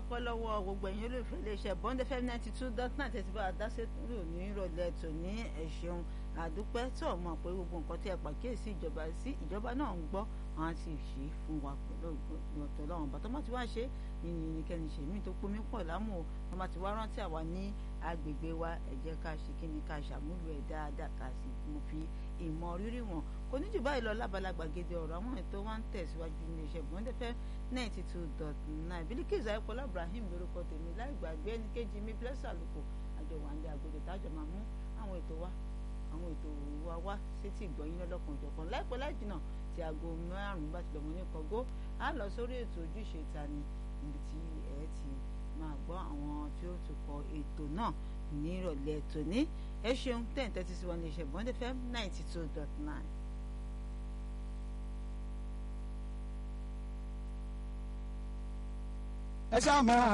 ọpẹ́ lọ́wọ́ gbogbo ẹ̀yin olùfẹ́ iléeṣẹ́ Bond FM 92.9 tẹ́tí bá a dá sétúrò ní ìrọ̀lẹ́ tò ní ẹ̀ṣẹ̀un àdúpẹ́ tó mọ̀ pé gbogbo nǹkan tí ẹ pàkíyèsí ìjọba sí ìjọba náà ń gbọ́ àwọn ti ṣe fún wa pẹ̀lú ọ̀tọ̀ lọ́wọ́n bàtọ́ má ti wá ṣe ní kẹ́ni ṣe mí tó pómi pọ̀ lámù o wọ́n má ti wá rántí àwa ní agbègbè wa ẹ jẹ́ ká ṣe kí ni ká ṣàmúlò ẹ̀ dáadáa ká sì mo fi ìmọ̀ rírì wọn kò ní jù báyìí lọ lábala gbàgede ọ̀rọ̀ àwọn ètò wa ń tẹ̀síwájú ní iléeṣẹ́ Bond FM 92.9 Bilikisu Ayọ̀pọ̀lá Ibrahim lórúkọ tèmi láì gbàgbé ẹni kejì mi Blessing Àlùkò àjọ wà ní agbègbè tájọ máa mú àwọn ètò wa wá sétí ìgbọ̀nyín lọ́lọ́kan ìjọ̀kan láìpẹ́ láì jìnnà tí aago 5 bá ti lọ́mọ ní kọ́gó á lọ sórí ètò ojúṣe ta ni ibi tí ẹ ti máa gbọ́ àwọn tí ó tukọ̀ ètò náà ní ìrọ̀lẹ́ tòní ẹ ṣeun tẹ́ǹtẹ́ ti sí wọn ní iṣẹ́ Bond FM 92.9. ẹ ṣáà máa